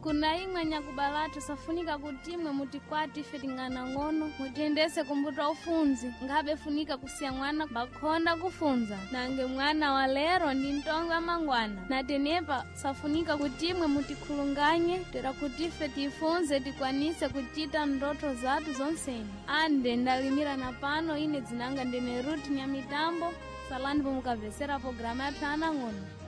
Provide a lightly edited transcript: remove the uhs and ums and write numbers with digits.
kuna imwe nyakubalatu safunika kuti imwe mutikwati ife ting'ana ng'ono mutiyendese kumbuto ufunzi ngabe funika kusiya mwana bakhonda kufunza nange mwana wa lero ndi ntongo ya mangwana natenepa safunika kuti imwe mutikhulunganye tera kuti ife tifunze tikwanise kuchita ndoto zathu zonseni. Ande ndalimira na pano ine dzinanga ndine Ruth Nyamitambo salani pomukavesera programa yathu ana ng'ono.